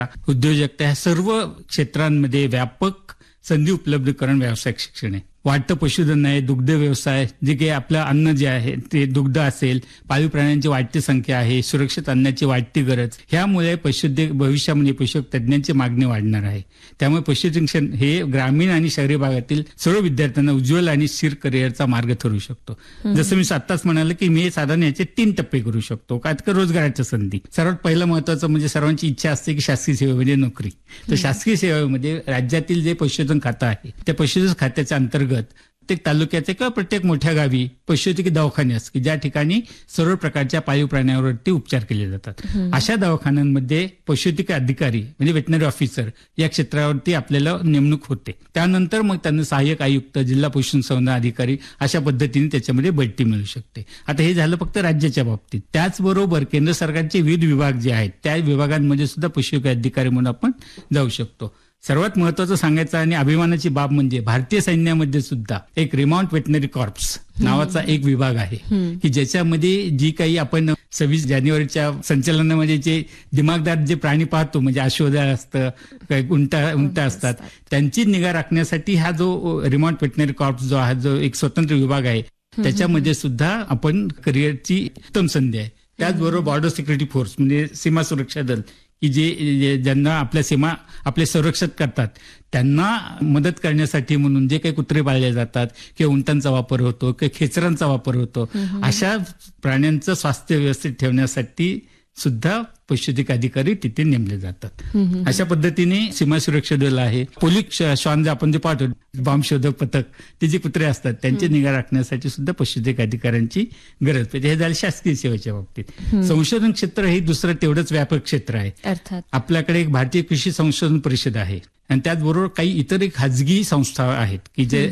उद्योजकता ह्या सर्व क्षेत्रांमध्ये व्यापक संधी उपलब्ध करून व्यावसायिक शिक्षण आहे. वाढतं पशुधन आहे, दुग्ध व्यवसाय, जे काही आपलं अन्न जे आहे ते दुग्ध असेल, पाळीव प्राण्यांची वाढती संख्या आहे, सुरक्षित अन्नाची वाढती गरज, ह्यामुळे भविष्यामध्ये पशु तज्ञांची मागणी वाढणार आहे. त्यामुळे पशुशिक्षण हे ग्रामीण आणि शहरी भागातील सर्व विद्यार्थ्यांना उज्ज्वल आणि स्थिर करिअरचा मार्ग ठरू शकतो. जसं मी आत्ताच म्हणाल की मी साधारण याचे 3 टप्पे करू शकतो. का तर रोजगाराच्या संधी. सर्वात पहिलं महत्वाचं म्हणजे सर्वांची इच्छा असते की शासकीय सेवेमध्ये नोकरी. तर शासकीय सेवेमध्ये राज्यातील जे पशुधन खातं आहे त्या पशुधन खात्याच्या अंतर्गत प्रत्येक तालुक्याचे किंवा प्रत्येक मोठ्या गावी पशुवैद्यकीय दवाखाने असतात की ज्या ठिकाणी सर्व प्रकारच्या पाळीव प्राण्यांवरती उपचार केले जातात. अशा दवाखान्यांमध्ये पशुवैद्यकीय अधिकारी म्हणजे वेटनरी ऑफिसर या क्षेत्रावरती आपल्याला नेमणूक होते. त्यानंतर मग त्यांना सहाय्यक आयुक्त, जिल्हा पशुसंवर्धन अधिकारी अशा पद्धतीने त्याच्यामध्ये बढती मिळू शकते. आता हे झालं फक्त राज्याच्या बाबतीत. त्याचबरोबर केंद्र सरकारचे विविध विभाग जे आहेत त्या विभागांमध्ये सुद्धा पशुवैद्यकीय अधिकारी म्हणून आपण जाऊ शकतो. सर्वात महत्वाचं सांगायचं आणि अभिमानाची बाब म्हणजे भारतीय सैन्यामध्ये सुद्धा एक रिमाउंट वेटनरी कॉर्प्स नावाचा एक विभाग आहे की ज्याच्यामध्ये जी काही आपण 26 जानेवारीच्या संचलनामध्ये जे दिमागदार जे प्राणी पाहतो म्हणजे अश्वदळ असतं, काही उंट असतात, त्यांची निगा राखण्यासाठी हा जो रिमाउंट वेटनरी कॉर्प्स जो आहे, जो एक स्वतंत्र विभाग आहे, त्याच्यामध्ये सुद्धा आपण करिअरची उत्तम संधी आहे. त्याचबरोबर बॉर्डर सिक्युरिटी फोर्स म्हणजे सीमा सुरक्षा दल की जे ज्यांना आपल्या सीमा आपले संरक्षण करतात त्यांना मदत करण्यासाठी म्हणून जे काही कुत्रे पाळले जातात किंवा उंटांचा वापर होतो किंवा खेचरांचा वापर होतो, अशा प्राण्यांचं स्वास्थ्य व्यवस्थित ठेवण्यासाठी सुद्धा पशुवैद्यकीय अधिकारी तिथे नेमले जातात. अशा पद्धतीने सीमा सुरक्षा दल आहे, पोलीस श्वान जे आपण जे पाहतो बॉम्ब शोधक पथक, ते जे कुत्रे असतात त्यांची निगा राखण्यासाठी सुद्धा पशुवैद्यकीय अधिकाऱ्यांची गरज पडते. हे झालं शासकीय सेवेच्या बाबतीत. संशोधन क्षेत्र हे दुसरं तेवढंच व्यापक क्षेत्र आहे. अर्थात आपल्याकडे एक भारतीय कृषी संशोधन परिषद आहे आणि त्याचबरोबर काही इतर खाजगी संस्था आहेत की जे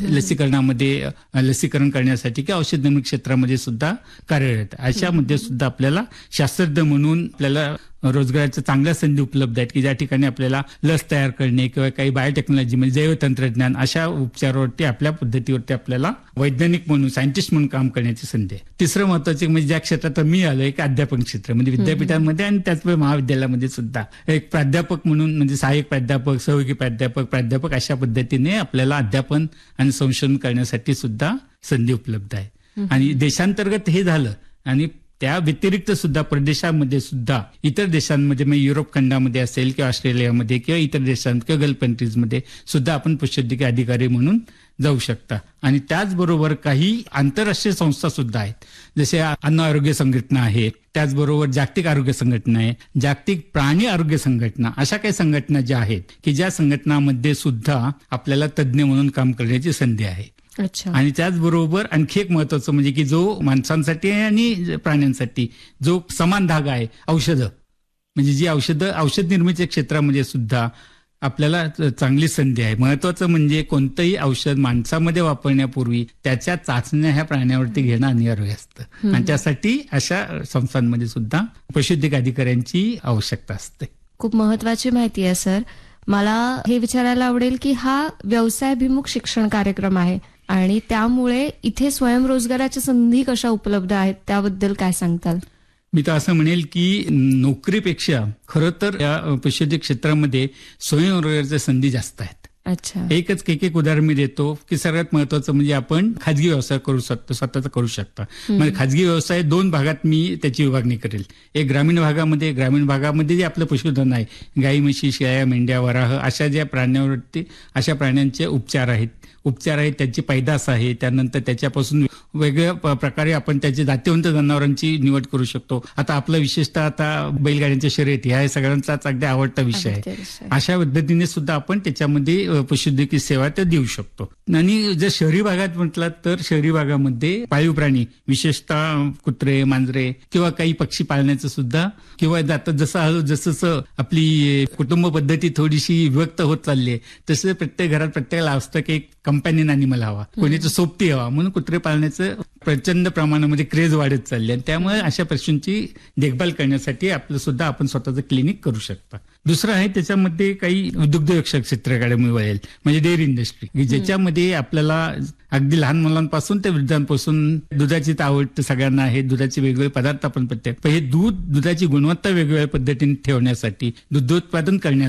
लसीकरण करण्यासाठी किंवा औषध निर्मिती क्षेत्रामध्ये सुद्धा कार्यरत. अशामध्ये सुद्धा आपल्याला शास्त्रज्ञ म्हणून आपल्याला रोजगाराच्या चांगल्या संधी उपलब्ध आहेत की ज्या ठिकाणी आपल्याला लस तयार करणे किंवा काही बायोटेक्नॉलॉजी म्हणजे जैव तंत्रज्ञान अशा उपचारावरती आपल्या पद्धतीवरती आपल्याला वैज्ञानिक म्हणून सायंटिस्ट म्हणून काम करण्याची संधी आहे. तिसरं महत्वाचे म्हणजे ज्या क्षेत्रात मी आलो एक अध्यापन क्षेत्र म्हणजे विद्यापीठांमध्ये आणि त्याचबरोबर महाविद्यालयामध्ये सुद्धा एक प्राध्यापक म्हणून म्हणजे सहाय्यक प्राध्यापक, सहयोगी प्राध्यापक अशा पद्धतीने आपल्याला अध्यापन आणि संशोधन करण्यासाठी सुद्धा संधी उपलब्ध आहे. आणि देशांतर्गत हे झालं आणि त्या व्यतिरिक्त सुद्धा परदेशामध्ये सुद्धा इतर देशांमध्ये म्हणजे युरोप खंडामध्ये असेल किंवा ऑस्ट्रेलियामध्ये किंवा इतर देशांत किंवा गल्फ कंट्रीजमध्ये सुद्धा आपण पशुवैद्यकीय अधिकारी म्हणून जाऊ शकता. आणि त्याचबरोबर काही आंतरराष्ट्रीय संस्था सुद्धा आहेत, जसे अन्न आरोग्य संघटना आहे, त्याचबरोबर जागतिक आरोग्य संघटना आहे, जागतिक प्राणी आरोग्य संघटना, अशा काही संघटना ज्या आहेत की ज्या संघटनांमध्ये सुद्धा आपल्याला तज्ज्ञ म्हणून काम करण्याची संधी आहे. आणि त्याचबरोबर आणखी एक महत्वाचं म्हणजे की जो माणसांसाठी आणि प्राण्यांसाठी जो समान धागा आहे औषधं म्हणजे जी औषध निर्मिती क्षेत्रामध्ये सुद्धा आपल्याला चांगली संधी आहे. महत्वाचं म्हणजे कोणतंही औषध माणसामध्ये वापरण्यापूर्वी त्याच्या चाचण्या ह्या प्राण्यावरती घेणं अनिवार्य असतं आणि त्यासाठी अशा संस्थांमध्ये सुद्धा पशुवैद्यकीय अधिकाऱ्यांची आवश्यकता असते. खूप महत्वाची माहिती आहे सर. मला हे विचारायला आवडेल की हा व्यवसायाभिमुख शिक्षण कार्यक्रम आहे आणि त्यामुळे इथे स्वयंरोजगाराच्या संधी कशा उपलब्ध आहेत त्याबद्दल काय सांगताल? मी तर असं म्हणेल की नोकरीपेक्षा खरं तर या पशुवैद्यकीय क्षेत्रामध्ये स्वयंरोजगाराच्या संधी जास्त आहेत. अच्छा. एक उदाहरण मी देतो की सर्वात महत्वाचं म्हणजे आपण खाजगी व्यवसाय करू शकतो, स्वतःचा करू शकता. म्हणजे खाजगी व्यवसाय 2 भागात मी त्याची विभागणी करेल. एक ग्रामीण भागामध्ये जे आपलं पशुधन आहे, गाई, म्हशी, शेळ्या, मेंढ्या, वराह अशा ज्या प्राण्यांवरती अशा प्राण्यांचे उपचार आहेत, त्यांची पैदास आहे, त्यानंतर त्याच्यापासून वेगवेगळ्या प्रकारे आपण त्याचे जातीवंत जनावरांची निवड करू शकतो. आता आपला विशेषतः आता बैलगाड्यांच्या शर्यती हा सगळ्यांचाच अगदी आवडता विषय आहे. अशा पद्धतीने सुद्धा आपण त्याच्यामध्ये पशुवैद्यकीय सेवा ते देऊ शकतो. आणि जर शहरी भागात म्हटलं तर शहरी भागामध्ये पाळीव प्राणी विशेषतः कुत्रे, मांजरे किंवा काही पक्षी पाळण्याचं सुद्धा किंवा जसं आपली कुटुंब पद्धती थोडीशी विभक्त होत चालली आहे तसं प्रत्येक घरात प्रत्येकाला असतं की एक कंपॅनियन अॅनिमल हवा, कोणी तर सोबती हवा, म्हणून कुत्रे पाळण्याचं प्रचंड प्रमाणामध्ये क्रेज वाढत चालली आणि त्यामुळे अशा पशूंची देखभाल करण्यासाठी आपलं सुद्धा आपण स्वतःचं क्लिनिक करू शकता. दुसरं आहे त्याच्यामध्ये काही दुग्धव्यवसाय क्षेत्राकडे वळेल, म्हणजे डेअरी इंडस्ट्री, की ज्याच्यामध्ये आपल्याला अगदी लहान मुलांपासून ते वृद्धांपासून दुधाची तर आवड तर सगळ्यांना आहे, दुधाचे वेगवेगळे पदार्थ आपण प्रत्येक, पण हे दुधाची गुणवत्ता वेगवेगळ्या पद्धतीने ठेवण्यासाठी, दुग्धोत्पादन करण्यासाठी